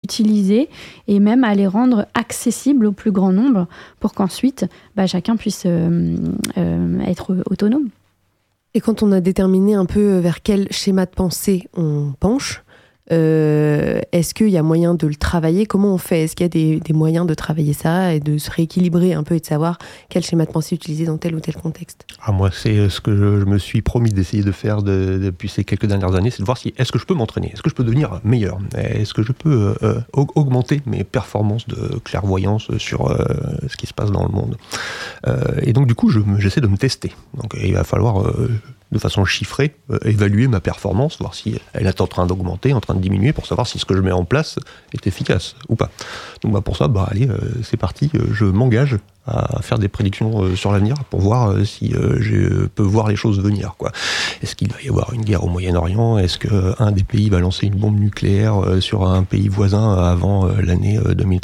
utiliser et même à les rendre accessibles au plus grand nombre pour qu'ensuite chacun puisse être autonome. Et quand on a déterminé un peu vers quel schéma de pensée on penche, est-ce qu'il y a moyen de le travailler ? Comment on fait ? Est-ce qu'il y a des moyens de travailler ça et de se rééquilibrer un peu et de savoir quel schéma de pensée utiliser dans tel ou tel contexte ? Moi, c'est ce que je me suis promis d'essayer de faire depuis ces quelques dernières années, c'est de voir si est-ce que je peux m'entraîner, est-ce que je peux devenir meilleur, est-ce que je peux augmenter mes performances de clairvoyance sur ce qui se passe dans le monde. Et donc, du coup, j'essaie de me tester. Donc, il va falloir... de façon chiffrée, évaluer ma performance, voir si elle est en train d'augmenter, en train de diminuer, pour savoir si ce que je mets en place est efficace ou pas. Donc pour ça, allez, c'est parti, je m'engage à faire des prédictions sur l'avenir pour voir si je peux voir les choses venir, quoi. Est-ce qu'il va y avoir une guerre au Moyen-Orient ? Est-ce qu'un des pays va lancer une bombe nucléaire sur un pays voisin avant l'année 2035 ?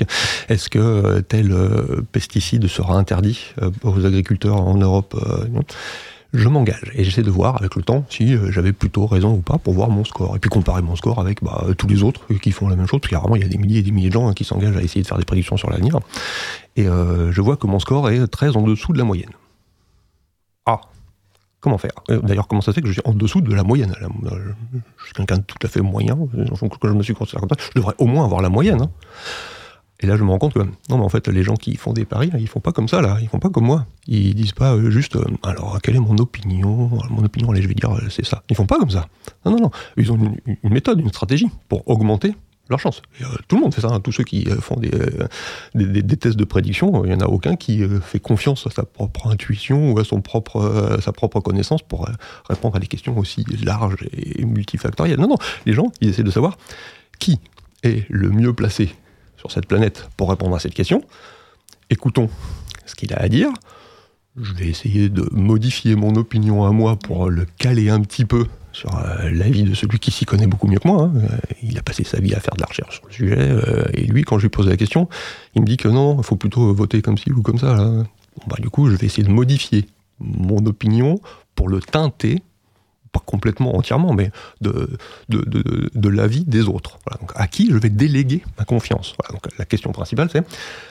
Est-ce que tel pesticide sera interdit aux agriculteurs en Europe ? Je m'engage et j'essaie de voir avec le temps si j'avais plutôt raison ou pas pour voir mon score. Et puis comparer mon score avec tous les autres qui font la même chose, parce qu'il y a vraiment des milliers et des milliers de gens qui s'engagent à essayer de faire des prédictions sur l'avenir. Et je vois que mon score est très en dessous de la moyenne. Ah, comment faire ? D'ailleurs, comment ça se fait que je suis en dessous de la moyenne ? Je suis quelqu'un de tout à fait moyen, quand je me suis considéré comme ça, je devrais au moins avoir la moyenne, hein. Et là, je me rends compte que, non, mais en fait, les gens qui font des paris, ils font pas comme ça, là. Ils font pas comme moi. Ils disent pas juste, alors, quelle est mon opinion ? Mon opinion, allez, je vais dire, c'est ça. Ils font pas comme ça. Non. Ils ont une méthode, une stratégie pour augmenter leurs chances. Et, tout le monde fait ça, hein. Tous ceux qui font des tests de prédiction, il y en a aucun qui fait confiance à sa propre intuition ou à sa propre connaissance pour répondre à des questions aussi larges et multifactorielles. Non. Les gens, ils essaient de savoir qui est le mieux placé sur cette planète pour répondre à cette question. Écoutons ce qu'il a à dire. Je vais essayer de modifier mon opinion à moi pour le caler un petit peu sur l'avis de celui qui s'y connaît beaucoup mieux que moi, hein. Il a passé sa vie à faire de la recherche sur le sujet, et lui, quand je lui pose la question, il me dit que non, il faut plutôt voter comme ci ou comme ça, là. Du coup, je vais essayer de modifier mon opinion pour le teinter, pas complètement, entièrement, mais de l'avis des autres. Voilà, donc à qui je vais déléguer ma confiance. Voilà, donc la question principale, c'est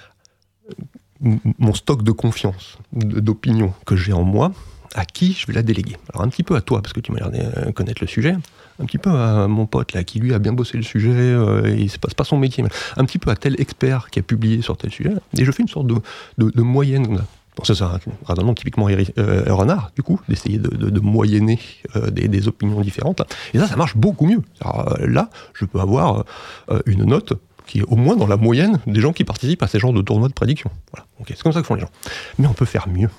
mon stock de confiance, d'opinion que j'ai en moi, à qui je vais la déléguer. Alors un petit peu à toi, parce que tu m'as l'air de connaître le sujet, un petit peu à mon pote, là, qui lui a bien bossé le sujet, et c'est pas son métier, mais un petit peu à tel expert qui a publié sur tel sujet, et je fais une sorte de moyenne comme ça. Bon, ça, c'est un raisonnement typiquement renard, du coup, d'essayer de moyenner des opinions différentes. Là. Et ça marche beaucoup mieux. Alors, là, je peux avoir une note qui est au moins dans la moyenne des gens qui participent à ces genres de tournois de prédiction. Voilà. Okay, c'est comme ça que font les gens. Mais on peut faire mieux.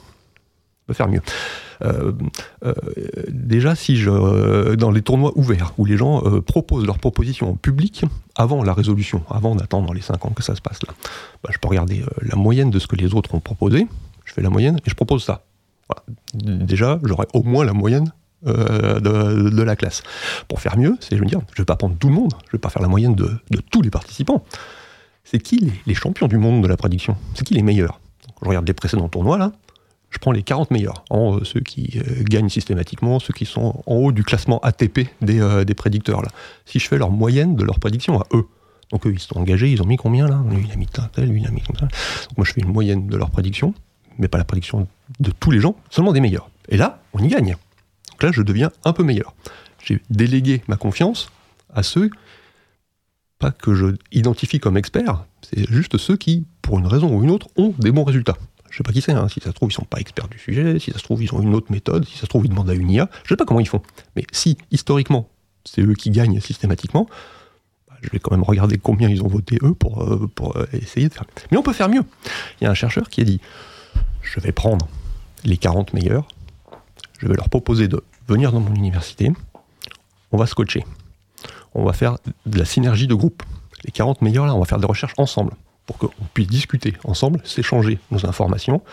Déjà, dans les tournois ouverts, où les gens proposent leurs propositions en public avant la résolution, avant d'attendre les 5 ans que ça se passe là, je peux regarder la moyenne de ce que les autres ont proposé, je fais la moyenne et je propose ça. Voilà. Déjà, j'aurai au moins la moyenne de la classe. Pour faire mieux, je vais me dire, je ne vais pas prendre tout le monde, je ne vais pas faire la moyenne de tous les participants. C'est qui les champions du monde de la prédiction ? C'est qui les meilleurs ? Donc, je regarde les précédents tournois là, je prends les 40 meilleurs, ceux qui gagnent systématiquement, ceux qui sont en haut du classement ATP des prédicteurs là. Si je fais leur moyenne de leur prédiction à eux, donc eux ils sont engagés, ils ont mis combien là ? Lui il a mis tel, lui il a mis comme ça. Donc moi je fais une moyenne de leur prédiction, mais pas la prédiction de tous les gens, seulement des meilleurs. Et là, on y gagne. Donc là, je deviens un peu meilleur. J'ai délégué ma confiance à ceux, pas que je identifie comme experts, c'est juste ceux qui, pour une raison ou une autre, ont des bons résultats. Je sais pas qui c'est, hein. Si ça se trouve, ils sont pas experts du sujet, si ça se trouve, ils ont une autre méthode, si ça se trouve, ils demandent à une IA, je sais pas comment ils font. Mais si, historiquement, c'est eux qui gagnent systématiquement, je vais quand même regarder combien ils ont voté, eux, pour essayer de faire mieux. Mais on peut faire mieux. Il y a un chercheur qui a dit, je vais prendre les 40 meilleurs, je vais leur proposer de venir dans mon université, on va se coacher, on va faire de la synergie de groupe. Les 40 meilleurs, là, on va faire des recherches ensemble, pour qu'on puisse discuter ensemble, s'échanger nos informations,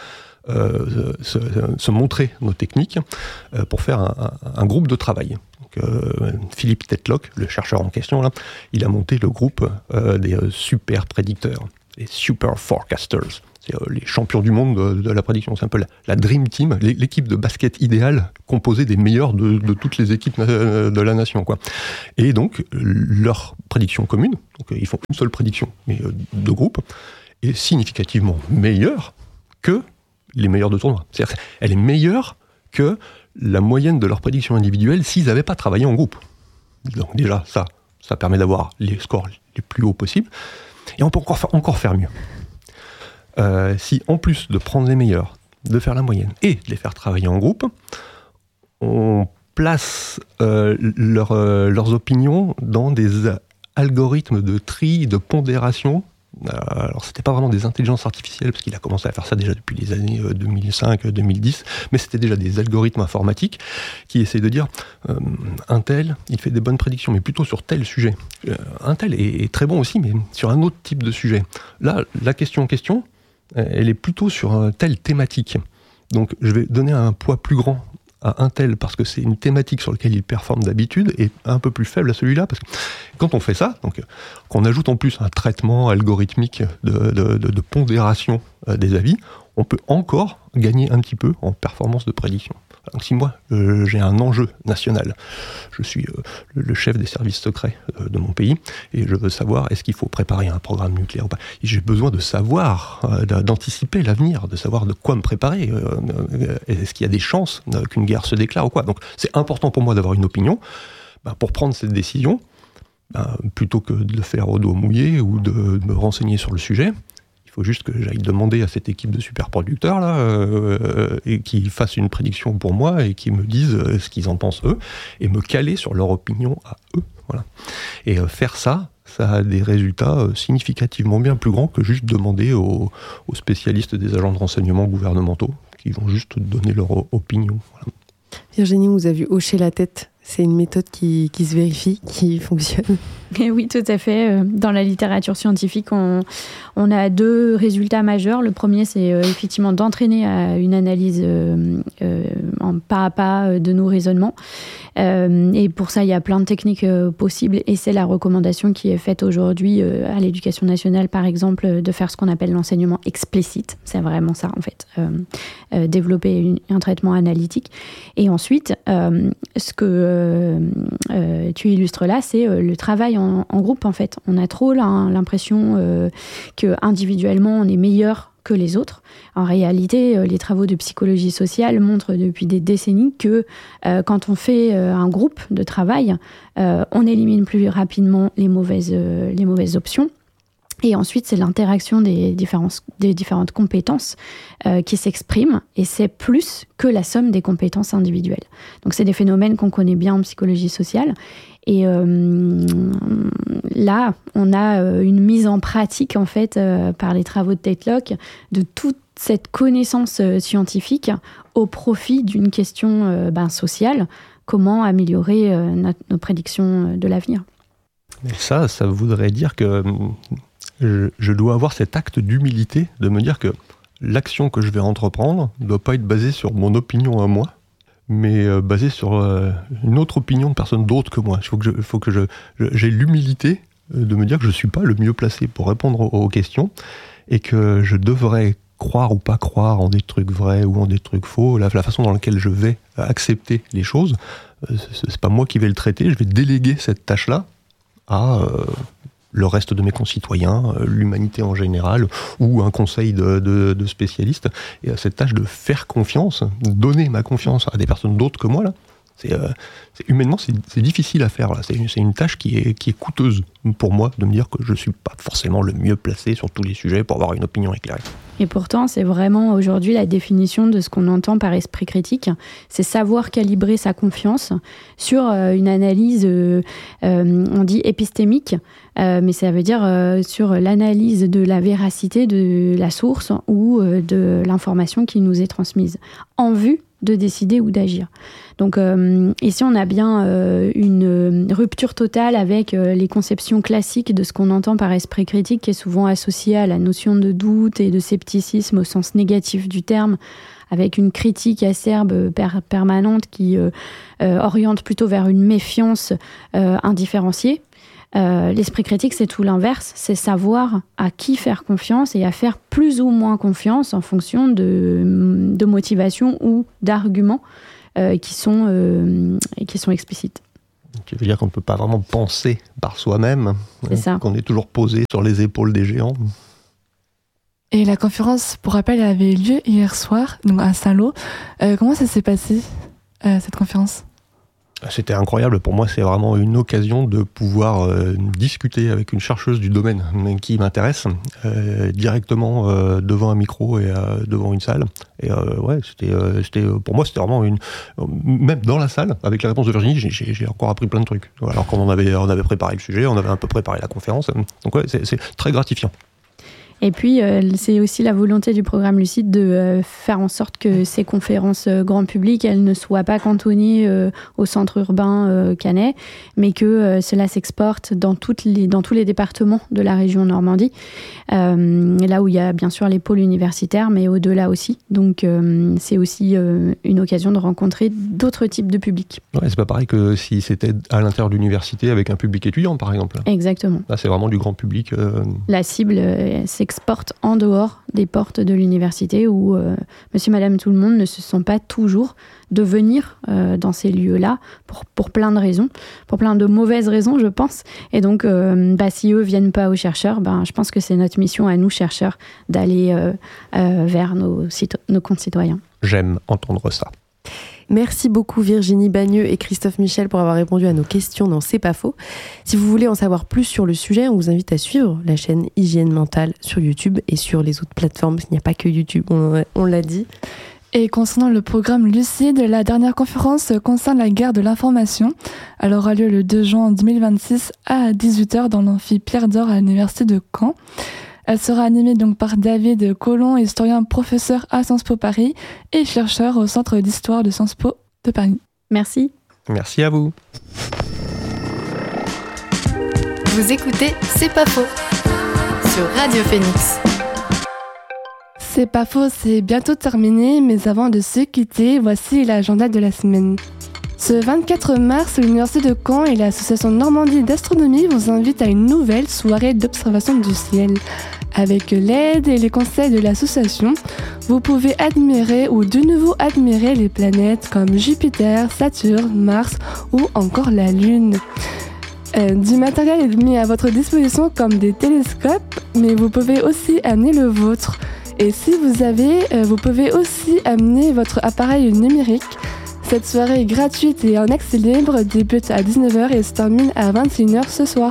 se montrer nos techniques, pour faire un groupe de travail. Donc, Philippe Tetlock, le chercheur en question, là, il a monté le groupe des super prédicteurs, les super forecasters. C'est les champions du monde de la prédiction. C'est un peu la Dream Team, l'équipe de basket idéale composée des meilleurs de toutes les équipes de la nation, quoi. Et donc, leur prédiction commune, donc ils font une seule prédiction, mais de groupe, est significativement meilleure que les meilleurs de tournoi. C'est-à-dire qu'elle est meilleure que la moyenne de leur prédiction individuelle s'ils n'avaient pas travaillé en groupe. Donc déjà, ça permet d'avoir les scores les plus hauts possibles. Et on peut encore faire mieux. Si en plus de prendre les meilleurs, de faire la moyenne et de les faire travailler en groupe, on place leurs opinions dans des algorithmes de tri, de pondération. Alors c'était pas vraiment des intelligences artificielles, parce qu'il a commencé à faire ça déjà depuis les années 2005-2010, mais c'était déjà des algorithmes informatiques qui essaient de dire un tel, il fait des bonnes prédictions, mais plutôt sur tel sujet. Un tel est très bon aussi, mais sur un autre type de sujet. Là, la question en question, elle est plutôt sur telle thématique. Donc je vais donner un poids plus grand à un tel parce que c'est une thématique sur laquelle il performe d'habitude, et un peu plus faible à celui-là, parce que quand on fait ça, donc qu'on ajoute en plus un traitement algorithmique de pondération des avis, on peut encore gagner un petit peu en performance de prédiction. Donc si moi j'ai un enjeu national, je suis le chef des services secrets de mon pays, et je veux savoir est-ce qu'il faut préparer un programme nucléaire ou pas. Et j'ai besoin de savoir, d'anticiper l'avenir, de savoir de quoi me préparer. Est-ce qu'il y a des chances qu'une guerre se déclare ou quoi. Donc c'est important pour moi d'avoir une opinion pour prendre cette décision, plutôt que de le faire au dos mouillé ou de me renseigner sur le sujet. Il faut juste que j'aille demander à cette équipe de super producteurs là, et qu'ils fassent une prédiction pour moi et qu'ils me disent ce qu'ils en pensent eux, et me caler sur leur opinion à eux. Voilà. Et faire ça a des résultats significativement bien plus grands que juste demander aux spécialistes des agents de renseignement gouvernementaux qui vont juste donner leur opinion. Voilà. Virginie, vous avez hoché la tête. C'est une méthode qui se vérifie, qui fonctionne. Et oui, tout à fait. Dans la littérature scientifique, on a 2 résultats majeurs. Le premier, c'est effectivement d'entraîner à une analyse en pas à pas de nos raisonnements. Et pour ça, il y a plein de techniques possibles. Et c'est la recommandation qui est faite aujourd'hui à l'Éducation nationale, par exemple, de faire ce qu'on appelle l'enseignement explicite. C'est vraiment ça, en fait. Développer un traitement analytique. Et ensuite, ce que tu illustres là, c'est le travail en groupe, en fait. On a trop l'impression qu'individuellement, on est meilleur que les autres. En réalité, les travaux de psychologie sociale montrent depuis des décennies que quand on fait un groupe de travail, on élimine plus rapidement les mauvaises options. Et ensuite, c'est l'interaction des différentes compétences qui s'expriment, et c'est plus que la somme des compétences individuelles. Donc, c'est des phénomènes qu'on connaît bien en psychologie sociale. Et là, on a une mise en pratique, en fait, par les travaux de Tetlock, de toute cette connaissance scientifique au profit d'une question sociale. Comment améliorer nos prédictions de l'avenir. Et ça voudrait dire que je dois avoir cet acte d'humilité de me dire que l'action que je vais entreprendre ne doit pas être basée sur mon opinion à moi, mais basée sur une autre opinion de personne d'autre que moi. Il faut que j'ai l'humilité de me dire que je ne suis pas le mieux placé pour répondre aux questions, et que je devrais croire ou pas croire en des trucs vrais ou en des trucs faux. La façon dans laquelle je vais accepter les choses, c'est pas moi qui vais le traiter, je vais déléguer cette tâche-là à le reste de mes concitoyens, l'humanité en général, ou un conseil de spécialistes. Et cette tâche de faire confiance, donner ma confiance à des personnes d'autres que moi, là, humainement, c'est difficile à faire. Là. C'est une tâche qui est coûteuse pour moi, de me dire que je ne suis pas forcément le mieux placé sur tous les sujets pour avoir une opinion éclairée. Et pourtant, c'est vraiment aujourd'hui la définition de ce qu'on entend par esprit critique. C'est savoir calibrer sa confiance sur une analyse, on dit épistémique, mais ça veut dire sur l'analyse de la véracité de la source ou de l'information qui nous est transmise, en vue de décider ou d'agir. Donc ici, on a bien une rupture totale avec les conceptions classiques de ce qu'on entend par esprit critique, qui est souvent associé à la notion de doute et de scepticisme au sens négatif du terme, avec une critique acerbe permanente qui oriente plutôt vers une méfiance indifférenciée. L'esprit critique, c'est tout l'inverse. C'est savoir à qui faire confiance et à faire plus ou moins confiance en fonction de motivations ou d'arguments qui sont explicites. Qui veut dire qu'on ne peut pas vraiment penser par soi-même, qu'on est toujours posé sur les épaules des géants. Et la conférence, pour rappel, avait lieu hier soir, donc à Saint-Lô. Comment ça s'est passé, cette conférence ? C'était incroyable. Pour moi, c'est vraiment une occasion de pouvoir discuter avec une chercheuse du domaine qui m'intéresse, directement devant un micro et devant une salle. Et c'était pour moi, c'était vraiment même dans la salle, avec les réponses de Virginie, j'ai encore appris plein de trucs. Alors qu'on avait préparé le sujet, on avait un peu préparé la conférence. Donc ouais, c'est très gratifiant. Et puis, c'est aussi la volonté du programme Lucide de faire en sorte que ces conférences grand public, elles ne soient pas cantonnées au centre urbain caennais, mais que cela s'exporte dans tous les départements de la région Normandie, là où il y a bien sûr les pôles universitaires, mais au-delà aussi. Donc, c'est aussi une occasion de rencontrer d'autres types de publics. Ouais, c'est pas pareil que si c'était à l'intérieur de l'université avec un public étudiant, par exemple. Exactement. Là, c'est vraiment du grand public. La cible, s'exporte en dehors des portes de l'université où monsieur, madame, tout le monde ne se sent pas toujours de venir dans ces lieux-là pour plein de raisons, pour plein de mauvaises raisons, je pense. Et donc, si eux viennent pas aux chercheurs, je pense que c'est notre mission à nous, chercheurs, d'aller vers nos concitoyens. J'aime entendre ça. Merci beaucoup Virginie Bagneux et Christophe Michel pour avoir répondu à nos questions dans C'est pas faux. Si vous voulez en savoir plus sur le sujet, on vous invite à suivre la chaîne Hygiène Mentale sur YouTube et sur les autres plateformes. Il n'y a pas que YouTube, on l'a dit. Et concernant le programme Lucide, la dernière conférence concerne la guerre de l'information. Elle aura lieu le 2 juin 2026 à 18h dans l'amphi Pierre d'Or à l'université de Caen. Elle sera animée donc par David Collomb, historien professeur à Sciences Po Paris et chercheur au Centre d'Histoire de Sciences Po de Paris. Merci. Merci à vous. Vous écoutez C'est pas faux sur Radio Phoenix. C'est pas faux, c'est bientôt terminé, mais avant de se quitter, voici l'agenda de la semaine. Ce 24 mars, l'Université de Caen et l'Association Normandie d'Astronomie vous invitent à une nouvelle soirée d'observation du ciel. Avec l'aide et les conseils de l'association, vous pouvez admirer ou de nouveau admirer les planètes comme Jupiter, Saturne, Mars ou encore la Lune. Du matériel est mis à votre disposition comme des télescopes, mais vous pouvez aussi amener le vôtre. Et si vous pouvez aussi amener votre appareil numérique. Cette soirée gratuite et en accès libre débute à 19h et se termine à 21h ce soir.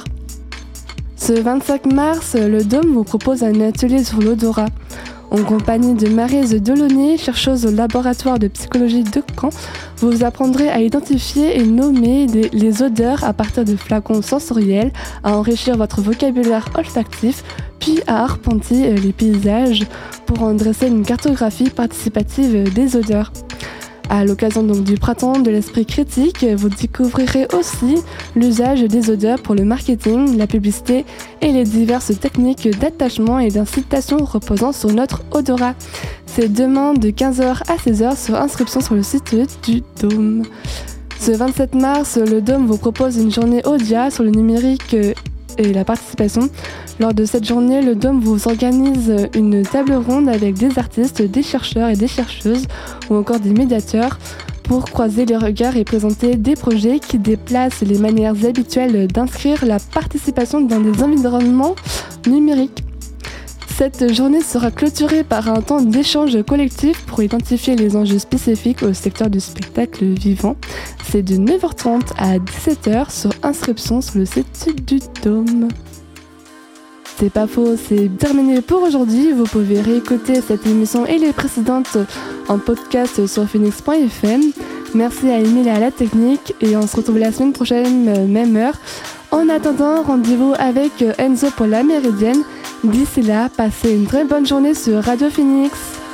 Ce 25 mars, le Dôme vous propose un atelier sur l'odorat. En compagnie de Maryse Delaunay, chercheuse au laboratoire de psychologie de Caen, vous apprendrez à identifier et nommer les odeurs à partir de flacons sensoriels, à enrichir votre vocabulaire olfactif, puis à arpenter les paysages pour en dresser une cartographie participative des odeurs. À l'occasion donc du printemps de l'esprit critique, vous découvrirez aussi l'usage des odeurs pour le marketing, la publicité et les diverses techniques d'attachement et d'incitation reposant sur notre odorat. C'est demain de 15h à 16h sur inscription sur le site du Dôme. Ce 27 mars, le Dôme vous propose une journée Audia sur le numérique et la participation. Lors de cette journée, le Dôme vous organise une table ronde avec des artistes, des chercheurs et des chercheuses ou encore des médiateurs pour croiser les regards et présenter des projets qui déplacent les manières habituelles d'inscrire la participation dans des environnements numériques. Cette journée sera clôturée par un temps d'échange collectif pour identifier les enjeux spécifiques au secteur du spectacle vivant. C'est de 9h30 à 17h sur inscription sur le site du Dôme. C'est pas faux, c'est terminé pour aujourd'hui. Vous pouvez réécouter cette émission et les précédentes en podcast sur phoenix.fm. Merci à Émile et à la technique et on se retrouve la semaine prochaine, même heure. En attendant, rendez-vous avec Enzo pour la Méridienne. D'ici là, passez une très bonne journée sur Radio Phoenix.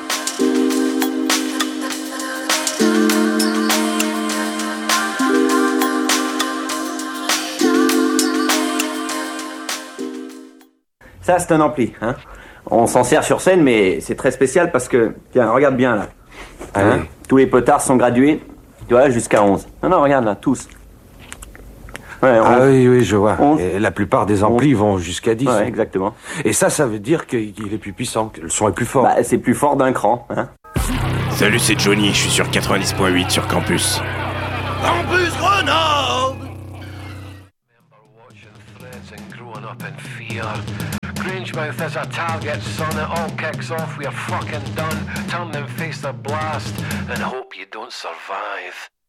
Ça, c'est un ampli. Hein. On s'en sert sur scène, mais c'est très spécial parce que... Tiens, regarde bien, là. Hein, tous les potards sont gradués, tu vois, jusqu'à 11. Non, regarde, là, tous. Ouais, oui, je vois. Et la plupart des amplis vont jusqu'à 10. Ouais, exactement. Et ça veut dire qu'il est plus puissant, que le son est plus fort. Bah, c'est plus fort d'un cran, hein. Salut, c'est Johnny, je suis sur 90.8 sur Campus. Campus Grenoble! Grangemouth as a target, son, it all kicks off, we're fucking done. Turn and face the blast, and hope you don't survive.